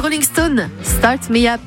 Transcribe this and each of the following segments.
Rolling Stones, Start Me Up.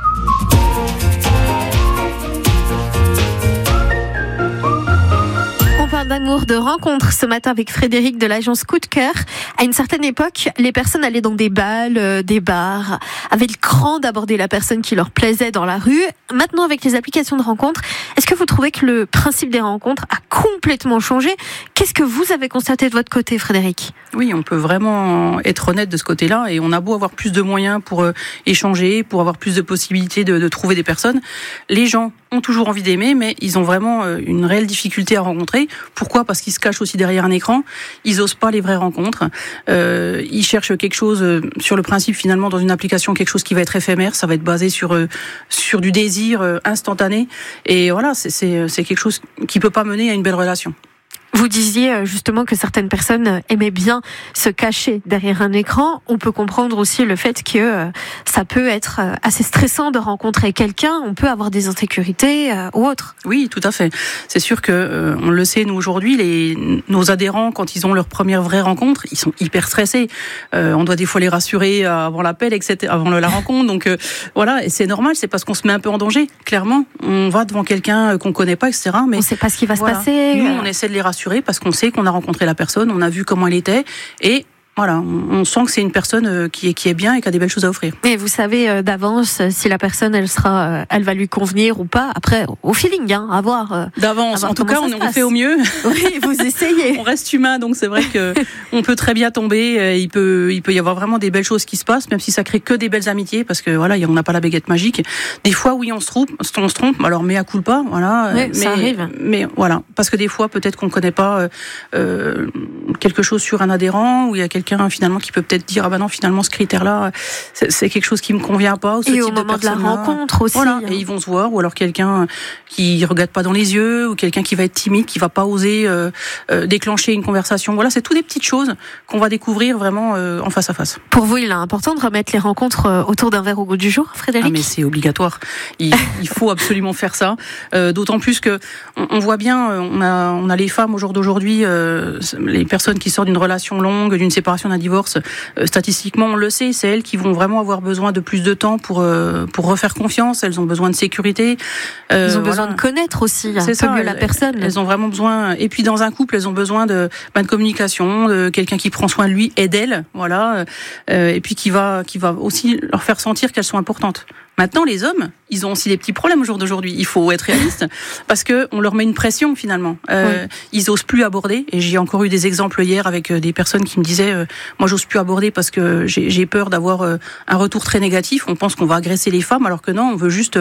On parle d'amour, de rencontre ce matin avec Frédéric de l'agence Coup de Cœur. À une certaine époque, les personnes allaient dans des balles, des bars, avaient le cran d'aborder la personne qui leur plaisait dans la rue. Maintenant, avec les applications de rencontres, est-ce que vous trouvez que le principe des rencontres a complètement changé ? Qu'est-ce que vous avez constaté de votre côté, Frédéric ? Oui, on peut vraiment être honnête de ce côté-là, et on a beau avoir plus de moyens pour échanger, pour avoir plus de possibilités de trouver des personnes. Les gens ont toujours envie d'aimer, mais ils ont vraiment une réelle difficulté à rencontrer. Pourquoi ? Parce qu'ils se cachent aussi derrière un écran. Ils osent pas les vraies rencontres. Ils cherchent quelque chose sur le principe, finalement, dans une application, quelque chose qui va être éphémère. Ça va être basé sur du désir instantané. Et voilà, c'est quelque chose qui peut pas mener à une belle relation. Vous disiez justement que certaines personnes aimaient bien se cacher derrière un écran. On peut comprendre aussi le fait que ça peut être assez stressant de rencontrer quelqu'un. On peut avoir des insécurités ou autres. Oui, tout à fait. C'est sûr que on le sait, nous aujourd'hui, nos adhérents, quand ils ont leur première vraie rencontre, ils sont hyper stressés. On doit des fois les rassurer avant l'appel, etc., avant la rencontre. Donc voilà, et c'est normal. C'est parce qu'on se met un peu en danger. Clairement, on va devant quelqu'un qu'on connaît pas, etc. Mais on ne sait pas ce qui va voilà. se passer. Nous, on essaie de les rassurer parce qu'on sait qu'on a rencontré la personne, on a vu comment elle était, et voilà, on sent que c'est une personne qui est bien et qui a des belles choses à offrir. Et vous savez d'avance si la personne elle va lui convenir ou pas. Après, au feeling, à voir. D'avance, en tout cas, on fait au mieux. Oui, vous essayez. On reste humain, donc c'est vrai que on peut très bien tomber. Il peut y avoir vraiment des belles choses qui se passent, même si ça crée que des belles amitiés, parce que voilà, on n'a pas la baguette magique. Des fois, oui, on se trompe. Alors, mea culpa, voilà. Oui, ça arrive. Mais voilà, parce que des fois, peut-être qu'on connaît pas quelque chose sur un adhérent, ou il y a quelqu'un finalement qui peut peut-être dire non, finalement ce critère-là c'est quelque chose qui me convient pas, ou ce et type au moment de la rencontre aussi, voilà, et ils vont se voir, ou alors quelqu'un qui regarde pas dans les yeux, ou quelqu'un qui va être timide, qui va pas oser déclencher une conversation. Voilà, c'est toutes des petites choses qu'on va découvrir vraiment en face à face. Pour vous, il est important de remettre les rencontres autour d'un verre au goût du jour, Frédéric ? Mais c'est obligatoire. Il faut absolument faire ça. D'autant plus que on voit bien, on a les femmes au jour d'aujourd'hui, les personnes qui sortent d'une relation longue, d'une séparation, d'un divorce, statistiquement on le sait, c'est elles qui vont vraiment avoir besoin de plus de temps pour refaire confiance. Elles ont besoin de sécurité. Elles ont besoin de connaître aussi un peu mieux la personne. Elles ont vraiment besoin, et puis dans un couple, elles ont besoin de communication, de quelqu'un qui prend soin de lui et d'elle, voilà, et puis qui va aussi leur faire sentir qu'elles sont importantes. Maintenant, les hommes, ils ont aussi des petits problèmes au jour d'aujourd'hui. Il faut être réaliste, parce que on leur met une pression finalement. Oui. Ils osent plus aborder. Et j'ai encore eu des exemples hier avec des personnes qui me disaient, moi, j'ose plus aborder parce que j'ai peur d'avoir un retour très négatif. On pense qu'on va agresser les femmes, alors que non, on veut juste,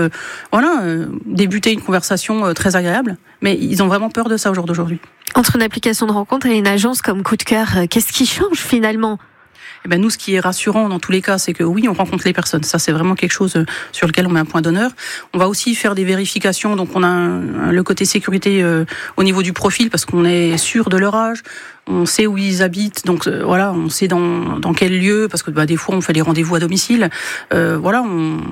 débuter une conversation très agréable. Mais ils ont vraiment peur de ça au jour d'aujourd'hui. Entre une application de rencontre et une agence comme Coup de Cœur, qu'est-ce qui change finalement ? Nous, ce qui est rassurant dans tous les cas, c'est que oui, on rencontre les personnes. Ça, c'est vraiment quelque chose sur lequel on met un point d'honneur. On va aussi faire des vérifications. Donc, on a le côté sécurité au niveau du profil, parce qu'on est sûr de leur âge. On sait où ils habitent, donc voilà, on sait dans quel lieu, parce que des fois on fait les rendez-vous à domicile. Voilà,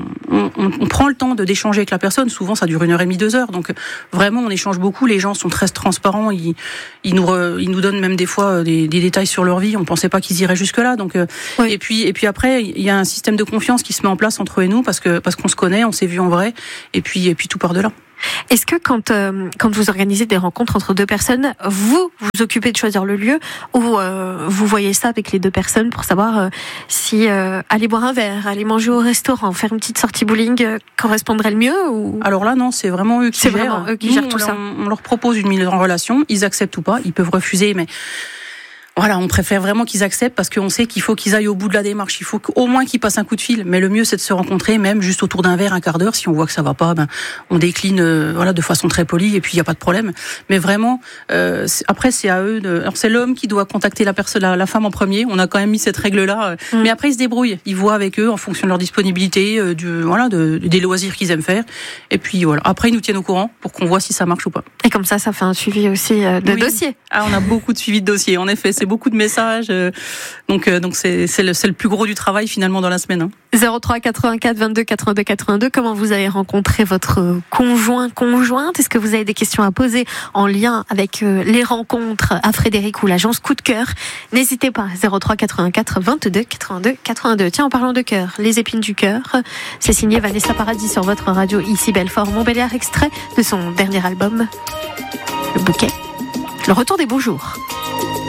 on prend le temps d'échanger avec la personne. Souvent, ça dure 1h30, 2 heures. Donc vraiment, on échange beaucoup. Les gens sont très transparents. Ils nous donnent même des fois des détails sur leur vie. On pensait pas qu'ils iraient jusque là. Donc oui. Et puis après, il y a un système de confiance qui se met en place entre eux et nous, parce qu'on se connaît, on s'est vu en vrai. Et puis tout part de là. Est-ce que quand vous organisez des rencontres entre deux personnes, vous occupez de choisir le lieu, ou vous voyez ça avec les deux personnes pour savoir si aller boire un verre, aller manger au restaurant, faire une petite sortie bowling correspondrait le mieux, ou... Alors là, non, c'est vraiment eux qui gèrent. Vraiment eux qui gèrent tout ça. On leur propose une mise en relation, ils acceptent ou pas, ils peuvent refuser, mais... Voilà, on préfère vraiment qu'ils acceptent, parce qu'on sait qu'il faut qu'ils aillent au bout de la démarche. Il faut qu'au moins qu'ils passent un coup de fil. Mais le mieux, c'est de se rencontrer, même juste autour d'un verre, un quart d'heure. Si on voit que ça va pas, on décline, de façon très polie, et puis il y a pas de problème. Mais vraiment, après, c'est à eux alors c'est l'homme qui doit contacter la personne, la femme en premier. On a quand même mis cette règle-là. Mais après, ils se débrouillent. Ils voient avec eux en fonction de leur disponibilité, des loisirs qu'ils aiment faire. Et puis voilà. Après, ils nous tiennent au courant pour qu'on voit si ça marche ou pas. Et comme ça fait un suivi aussi de dossier. On a beaucoup de suivi de dossier. En effet, c'est beaucoup de messages. Donc c'est le plus gros du travail finalement dans la semaine. 03 84 22 82 82. Comment vous avez rencontré votre conjointe? Est-ce que vous avez des questions à poser en lien avec les rencontres à Frédéric ou l'agence Coup de Cœur? N'hésitez pas. 03 84 22 82 82. Tiens, en parlant de cœur, les épines du cœur. C'est signé Vanessa Paradis sur votre radio ici Belfort Montbéliard, extrait de son dernier album, Le Bouquet. Le retour des beaux jours.